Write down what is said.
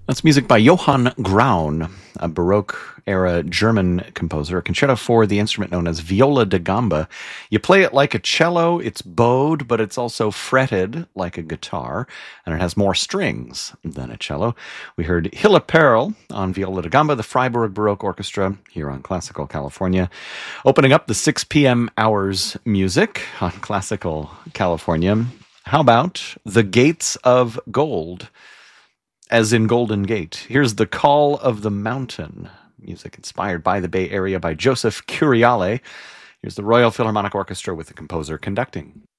That's music by Johann Graun, a Baroque-era German composer, a concerto for the instrument known as viola da gamba. You play it like a cello, it's bowed, but it's also fretted like a guitar, and it has more strings than a cello. We heard Hilla Perl on viola da gamba, the Freiburg Baroque Orchestra here on Classical California. Opening up the 6 p.m. hours music on Classical California. How about The Gates of Gold? As in Golden Gate. Here's The Call of the Mountain, music inspired by the Bay Area by Joseph Curiale. Here's the Royal Philharmonic Orchestra with the composer conducting.